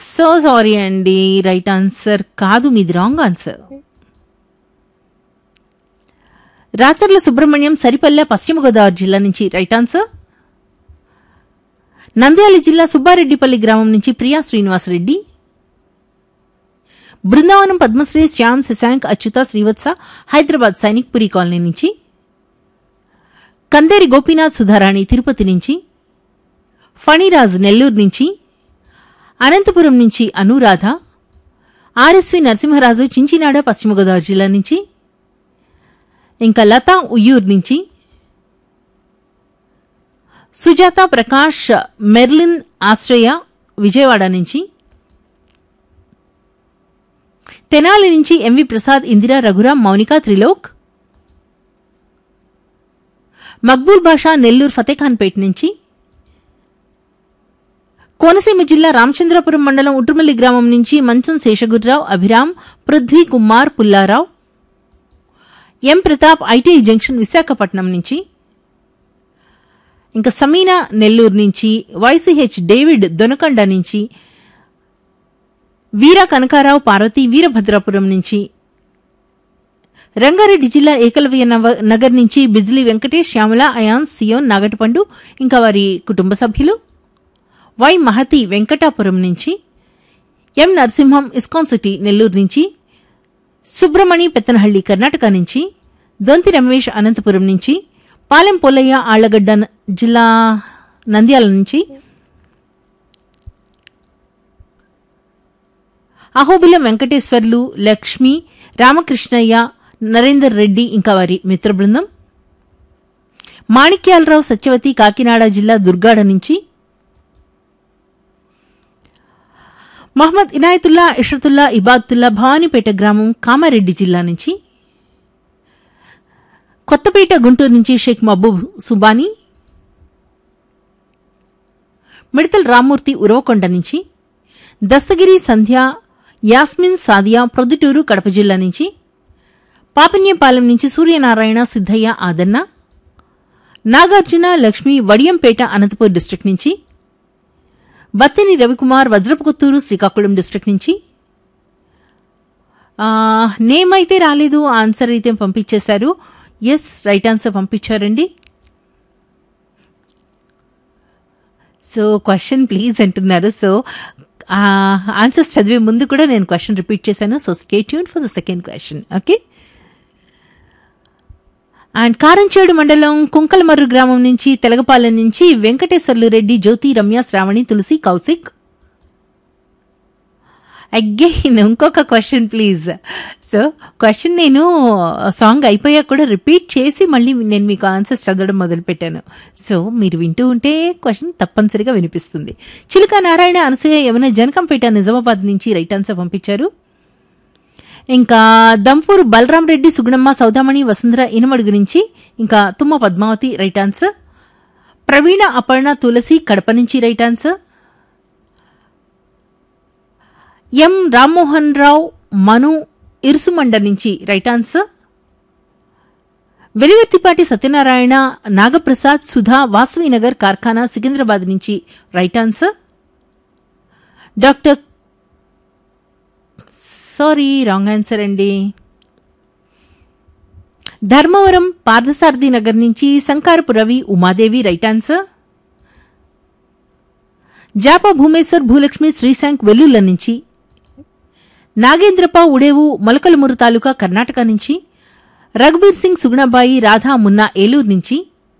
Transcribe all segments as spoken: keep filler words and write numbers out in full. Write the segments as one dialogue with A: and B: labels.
A: So sorry అండి, right answer కాదు, మీది రాంగ్ ఆన్సర్. రాచర్ల సుబ్రహ్మణ్యం సరిపల్లె పశ్చిమ గోదావరి జిల్లా నుంచి రైట్ ఆన్సర్. నంద్యాల జిల్లా సుబ్బారెడ్డిపల్లి గ్రామం నుంచి ప్రియా శ్రీనివాసరెడ్డి. బృందావనం పద్మశ్రీ శ్యామ్ శశాంక్ అచ్యుత శ్రీవత్స హైదరాబాద్ సైనిక్ పురి కాలనీ నుంచి. కందేరి గోపీనాథ్ సుధారాణి తిరుపతి నుంచి. ఫణిరాజ్ నెల్లూరు నుంచి. అనంతపురం నుంచి అనురాధ. ఆర్ఎస్వి నరసింహరాజు చించినాడ పశ్చిమ గోదావరి జిల్లా నుంచి. ఇంకా లతా ఉయ్యూరు నుంచి. సుజాత ప్రకాష్ మెర్లిన్ ఆశ్రయ విజయవాడ నుంచి. తెనాలి నుంచి ఎంవి ప్రసాద్ ఇందిరా రఘురాం మౌనిక త్రిలోక్. మక్బూల్ బాషా నెల్లూరు ఫతేఖాన్పేట నుంచి. కోనసీమ జిల్లా రామచంద్రపురం మండలం ఉట్రుమల్లి గ్రామం నుంచి మంచం శేషగుర్రావు అభిరామ్ పృథ్వీ కుమార్ పుల్లారావు. ఎం ప్రతాప్ ఐటీ జంక్షన్ విశాఖపట్నం నుంచి. ఇంకా సమీనా నెల్లూరు నుంచి. వైసీహెచ్ డేవిడ్ దొనకండ నుంచి. వీర కనకారావు పార్వతి వీరభద్రాపురం నుంచి. రంగారెడ్డి జిల్లా ఏకలవ్య నగర్ నుంచి బిజ్లీ వెంకటేష్ శ్యామల అయాన్ సియోన్ నాగటిపండు ఇంకా వారి కుటుంబ సభ్యులు. వై మహతి వెంకటాపురం నుంచి. ఎం నరసింహం ఇస్కాన్ సిటీ నెల్లూరు నుంచి. సుబ్రమణి పెత్తనహళ్లి కర్ణాటక నుంచి. దొంతి రమేష్ అనంతపురం నుంచి. పాలెం పొల్లయ్య ఆళ్లగడ్డ జిల్లా నంద్యాల నుంచి. అహోబిలం వెంకటేశ్వర్లు లక్ష్మి రామకృష్ణయ్య నరేందర్ రెడ్డి ఇంకా వారి మిత్ర బృందం. మాణిక్యాలరావు సత్యవతి కాకినాడ జిల్లా దుర్గాడ నుంచి. మహమ్మద్ ఇనాయతుల్లా ఇషరతుల్లా ఇబాద్తుల్లా భవానీపేట గ్రామం కామారెడ్డి జిల్లా నుంచి. కొత్తపేట గుంటూరు నుంచి షేక్ మహబూబ్ సుబానీ. మిడతల్ రామ్మూర్తి ఉరవకొండ నుంచి. దస్తగిరి సంధ్య యాస్మిన్ సాదియా ప్రొద్దుటూరు కడప జిల్లా నుంచి. పాపన్యపాలెం నుంచి సూర్యనారాయణ సిద్ధయ్య ఆదన్న. నాగార్జున లక్ష్మి వడియంపేట అనంతపూర్ డిస్టిక్ నుంచి. బత్తిని రవికుమార్ వజ్రపుకొత్తూరు శ్రీకాకుళం డిస్టిక్ నుంచి. నేమ్ అయితే రాలేదు, ఆన్సర్ అయితే పంపించేశారు. ఎస్, రైట్ ఆన్సర్ పంపించారండి. సో క్వశ్చన్ ప్లీజ్ అంటున్నారు. సో ఆన్సర్స్ చదివే ముందు కూడా నేను క్వశ్చన్ రిపీట్ చేశాను. So stay tune for the second question. Okay. And Karamchedu మండలం కుంకలమర్రు గ్రామం నుంచి తెలగపాలెం నుంచి వెంకటేశ్వర్లు రెడ్డి జ్యోతి రమ్య శ్రావణి తులసి కౌశిక్. అగైన్ ఇంకొక క్వశ్చన్ ప్లీజ్. సో క్వశ్చన్ నేను సాంగ్ అయిపోయాక కూడా రిపీట్ చేసి మళ్ళీ నేను మీకు ఆన్సర్స్ చదవడం మొదలుపెట్టాను. సో మీరు వింటూ ఉంటే క్వశ్చన్ తప్పనిసరిగా వినిపిస్తుంది. చిలుక నారాయణ అనసూయ యమున జనకంపేట నిజామాబాద్ నుంచి రైట్ ఆన్సర్ పంపించారు. ఇంకా దంపూర్ బలరాం రెడ్డి సుగుణమ్మ సౌదామణి వసుంధర ఇనమడుగు నుంచి. ఇంకా తుమ్మ పద్మావతి రైట్ ఆన్సర్. ప్రవీణ అపర్ణ తులసి కడప నుంచి రైట్ ఆన్సర్. ఎం రామ్మోహన్ రావు మను ఇరుసుమండ నుంచి రైట్ ఆన్సర్. వెలివర్తిపాటి సత్యనారాయణ నాగప్రసాద్ సుధా వాసవినగర్ కార్ఖానా సికింద్రాబాద్ నుంచి right answer. Doctor sorry wrong answer అండి. ధర్మవరం పార్థసారథి నగర్ నుంచి సంకారపు రవి ఉమాదేవి రైట్ ఆన్సర్. జాపా భూమేశ్వర్ భూలక్ష్మి శ్రీశాంక్ వెల్లుల్ల నుంచి. నాగేంద్రప ఉడేవు మొలకలమూరు తాలూకా కర్ణాటక నుంచి. రఘుబీర్ సింగ్ సుగుణబాయి రాధా మున్నా ఏలూరు నుంచి.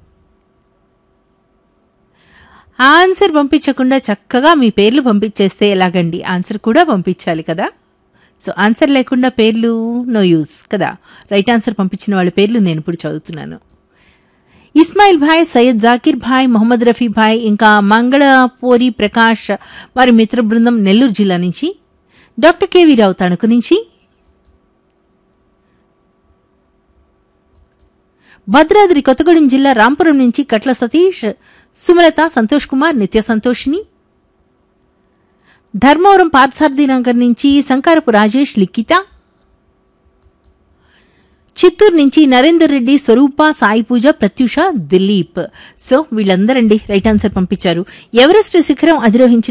A: ఆన్సర్ పంపించకుండా చక్కగా మీ పేర్లు పంపించేస్తే ఎలాగండి, ఆన్సర్ కూడా పంపించాలి కదా. సో ఆన్సర్ లేకుండా పేర్లు నో యూజ్ కదా. రైట్ ఆన్సర్ పంపించిన వాళ్ళ పేర్లు నేను ఇప్పుడు చదువుతున్నాను. ఇస్మాయిల్ భాయ్, సయ్యద్ జాకిర్ భాయ్, మొహమ్మద్ రఫీ భాయ్, ఇంకా మంగళపోరి ప్రకాష్ వారి మిత్ర బృందం నెల్లూరు జిల్లా నుంచి. డాక్టర్ కేవీ రావు తణుకు నుంచి. భద్రాద్రి కొత్తగూడెం జిల్లా రాంపురం నుంచి కట్ల సతీష్, సుమలత, సంతోష్ కుమార్, నిత్య సంతోషిని. ధర్మవరం పార్థసారథి నగర్ నుంచి సంకారపు రాజేష్, లిఖిత. చిత్తూరు నుంచి నరేందర్ రెడ్డి, స్వరూప, సాయి పూజ, Pratyusha, Dilip. So వీళ్ళందరండి right answer పంపించారు. ఎవరెస్ట్ శిఖరం అధిరోహించిన